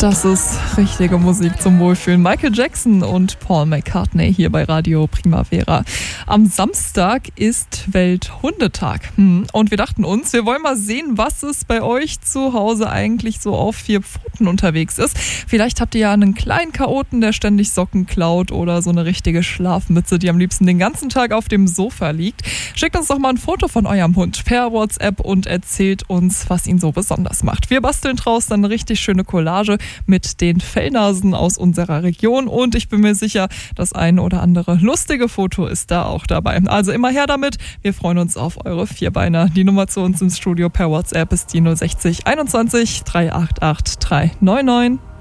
Das ist richtige Musik zum Wohlfühlen. Michael Jackson und Paul McCartney hier bei Radio Primavera. Am Samstag ist Welthundetag. Und wir dachten uns, wir wollen mal sehen, was es bei euch zu Hause eigentlich so auf 4 Pfoten unterwegs ist. Vielleicht habt ihr ja einen kleinen Chaoten, der ständig Socken klaut, oder so eine richtige Schlafmütze, die am liebsten den ganzen Tag auf dem Sofa liegt. Schickt uns doch mal ein Foto von eurem Hund per WhatsApp und erzählt uns, was ihn so besonders macht. Wir basteln draus dann eine richtig schöne Collage mit den Fellnasen aus unserer Region, und ich bin mir sicher, das ein oder andere lustige Foto ist da auch dabei. Also immer her damit, wir freuen uns auf eure Vierbeiner. Die Nummer zu uns ins Studio per WhatsApp ist die 060 21 388 399.